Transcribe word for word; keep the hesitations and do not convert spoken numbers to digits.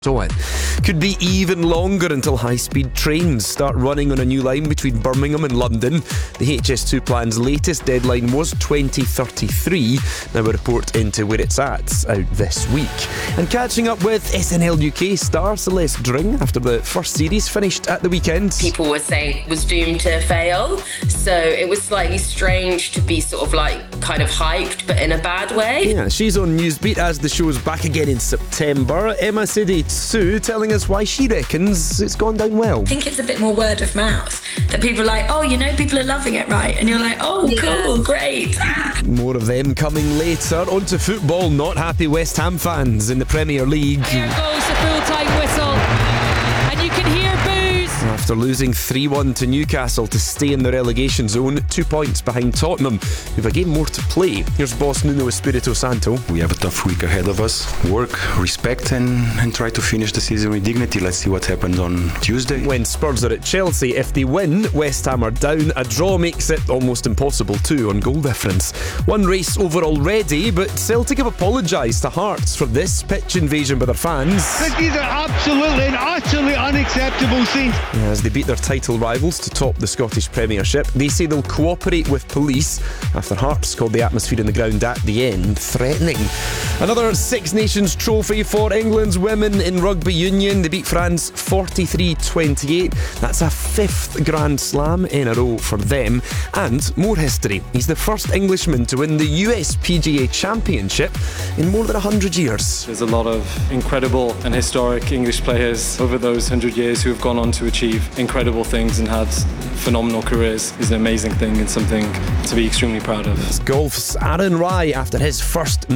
It could be even longer until high-speed trains start running on a new line between Birmingham and London. The H S two plan's latest deadline was twenty thirty-three. Now a report into where it's at out this week. And catching up with S N L U K star Celeste Dring after the first series finished at the weekend. People were saying it was doomed to fail, so it was slightly strange to be sort of like kind of hyped, but in a bad way. Yeah, she's on Newsbeat as the show's back again in September. Emma Siddy Sue telling us why she reckons it's gone down well. I think it's a bit more word of mouth. That people are like, oh, you know, people are loving it, right? And you're like, oh, yeah. Cool, great. More of them coming later. On to football. Not happy West Ham fans in the Premier League. Here goes the full-time whistle. And you can hear boos. After losing three one to Newcastle to stay in the relegation zone, two points behind Tottenham, who've a game more to play. Here's boss Nuno Espirito Santo. We have a tough week ahead of us. Work, respect, and, and try to finish the season with dignity. Let's see what happens on Tuesday. When Spurs are at Chelsea, if they win, West Ham are down. A draw makes it almost impossible too on goal difference. One race over already, but Celtic have apologised to Hearts for this pitch invasion by their fans. These are absolutely and utterly unacceptable scenes. As they beat their title rivals to top the Scottish Premiership, they say they'll cooperate with police after Hearts called the atmosphere in the ground at the end threatening. Another Six Nations trophy for England's women in rugby union. They beat France forty-three twenty-eight. That's a fifth Grand Slam in a row for them. And more history. He's the first Englishman to win the U S P G A Championship in more than one hundred years. There's a lot of incredible and historic English players over those one hundred years who have gone on to achieve incredible things and had phenomenal careers. Is an amazing thing and something to be extremely proud of. It's golf's Aaron Rai after his first